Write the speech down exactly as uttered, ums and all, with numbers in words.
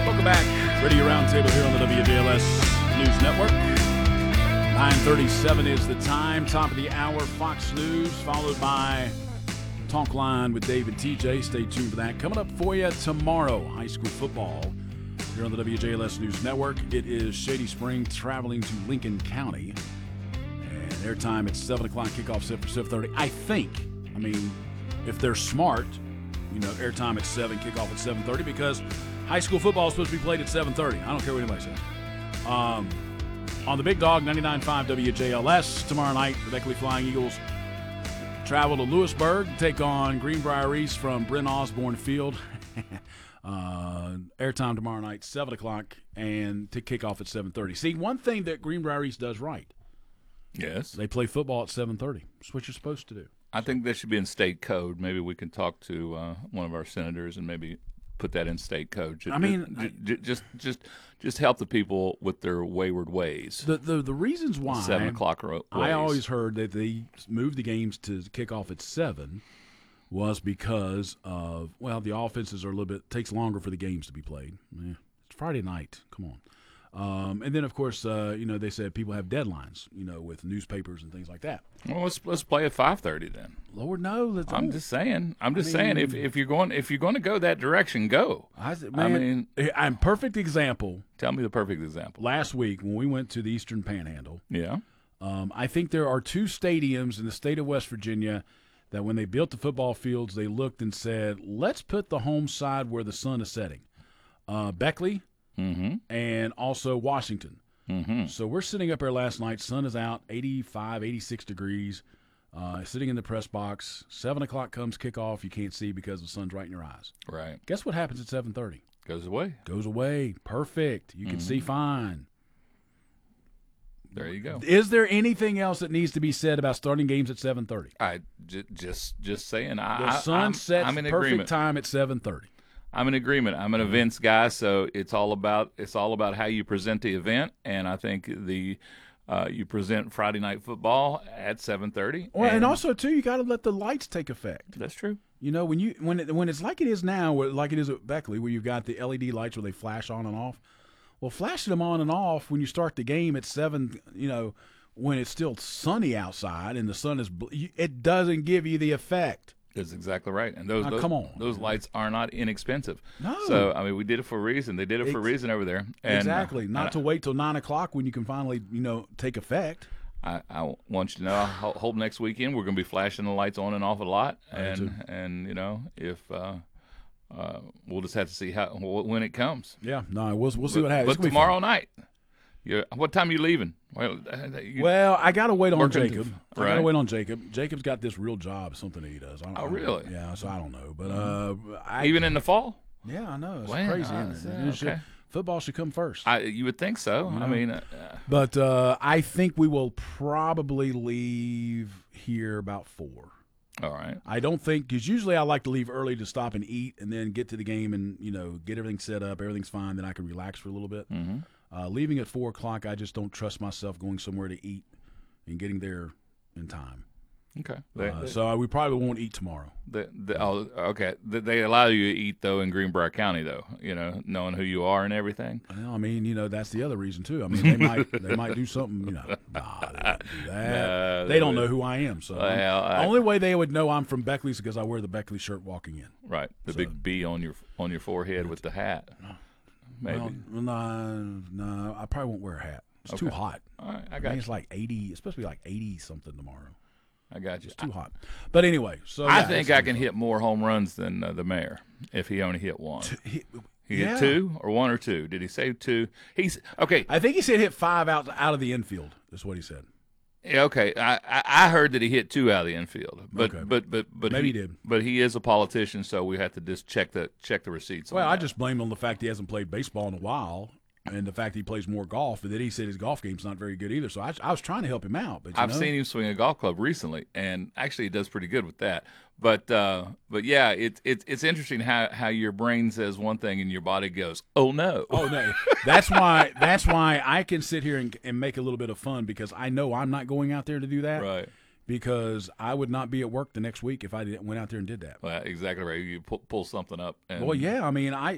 Welcome back. Radio Roundtable here on the W J L S News Network. nine thirty-seven is the time. Top of the hour, Fox News, followed by Talk Line with Dave and T J. Stay tuned for that. Coming up for you tomorrow, high school football here on the W J L S News Network. It is Shady Spring traveling to Lincoln County. And their time at seven o'clock, kickoff set for seven thirty. I think, I mean, if they're smart, you know, airtime at seven, kickoff at seven thirty, because high school football is supposed to be played at seven thirty. I don't care what anybody says. Um, on the Big Dog, ninety-nine point five W J L S, tomorrow night, the Beckley Flying Eagles travel to Lewisburg, take on Greenbrier East from Bryn Osborne Field. uh, airtime tomorrow night, seven o'clock, and to kick off at seven thirty. See, one thing that Greenbrier East does right. Yes. They play football at seven thirty. That's what you're supposed to do. I think that should be in state code. Maybe we can talk to uh, one of our senators and maybe put that in state code. Just, I mean, just, just, just just just help the people with their wayward ways. The the, the reasons why seven o'clock ways. I always heard that they moved the games to kick off at seven was because of, well, the offenses are a little bit, takes longer for the games to be played. Eh, it's Friday night. Come on. Um, and then, of course, uh, you know, they said people have deadlines, you know, with newspapers and things like that. Well, let's let's play at five thirty then. Lord, no. Let's I'm don't. just saying. I'm just I mean, saying. If if you're going if you're going to go that direction, go. I, man, I mean, I'm perfect example. Tell me the perfect example. Last week when we went to the Eastern Panhandle, Yeah. um, I think there are two stadiums in the state of West Virginia that when they built the football fields, they looked and said, let's put the home side where the sun is setting. Uh, Beckley. Mm-hmm. And also Washington. Mm-hmm. So we're sitting up there last night. Sun is out, eighty-five, eighty-six degrees. Uh, sitting in the press box. seven o'clock comes kickoff. You can't see because the sun's right in your eyes. Right. Guess what happens at seven thirty? Goes away. Goes away. Perfect. You can mm-hmm. see fine. There you go. Is there anything else that needs to be said about starting games at seven thirty? I j- just just saying. The I, sun I'm, sets I'm in perfect agreement. time at seven thirty. I'm in agreement. I'm an events guy, so it's all about it's all about how you present the event, and I think the uh, you present Friday night football at seven thirty. Well, and, and also too, you got to let the lights take effect. That's true. You know, when you when it, when it's like it is now, where, like it is at Beckley, where you've got the L E D lights where they flash on and off. Well, flashing them on and off when you start the game at seven, you know, when it's still sunny outside and the sun is, it doesn't give you the effect. That's exactly right. And those, now, those come on. those lights are not inexpensive. No. So, I mean, we did it for a reason. They did it for a reason over there. And, exactly. Not uh, to wait till nine o'clock when you can finally, you know, take effect. I, I want you to know, I hope next weekend we're going to be flashing the lights on and off a lot. And, and you know, if uh, uh, we'll just have to see how when it comes. Yeah. No, we'll, we'll see but, what happens. But tomorrow night, you're, what time are you leaving? Well, you, well I got to wait on working, Jacob. Right? I got to wait on Jacob. Jacob's got this real job, something that he does. I don't, oh, I don't really? Know. Yeah, so I don't know. But uh, I, even in the fall? Yeah, I know. It's well, crazy, uh, isn't it? Yeah, it should, okay. Football should come first. I, you would think so. You know? I mean, uh, but uh, I think we will probably leave here about four. All right. I don't think, because usually I like to leave early to stop and eat and then get to the game and, you know, get everything set up. Everything's fine. Then I can relax for a little bit. Mm-hmm. Uh, leaving at four o'clock, I just don't trust myself going somewhere to eat and getting there in time. Okay. They, uh, they, so we probably won't eat tomorrow. The, the, oh, okay. They allow you to eat, though, in Greenbrier County, though, you know, knowing who you are and everything. Well, I mean, you know, that's the other reason, too. I mean, they might they might do something, you know. Nah, they don't do that. No, they, they don't know who I am. So well, the I, only way they would know I'm from Beckley is because I wear the Beckley shirt walking in. Right. The so, big B on your on your forehead with the hat. Maybe. Well, no, no, I probably won't wear a hat. It's okay. too hot. All right, I I got think you. It's like eighty. It's supposed to be like eighty something tomorrow. I got you. It's too hot. But anyway, so I yeah, think I can hit more home runs than uh, the mayor if he only hit one. He, he yeah. hit two or one or two. Did he say two? He's okay. I think he said hit five out out of the infield. Is what he said. Yeah, okay. I, I, I heard that he hit two out of the infield, but okay. but but but maybe he, he did. But he is a politician, so we have to just check the check the receipts. Well, on I that. just blame him on the fact he hasn't played baseball in a while, and the fact he plays more golf. And then he said his golf game's not very good either. So I, I was trying to help him out. But you I've know, seen him swing a golf club recently, and actually he does pretty good with that. But uh, but yeah, it's it's it's interesting how, how your brain says one thing and your body goes, oh no, oh no. That's why that's why I can sit here and, and make a little bit of fun because I know I'm not going out there to do that. Right. Because I would not be at work the next week if I didn't went out there and did that. Well, exactly right. You pull, pull something up. And, Well, yeah. I mean, I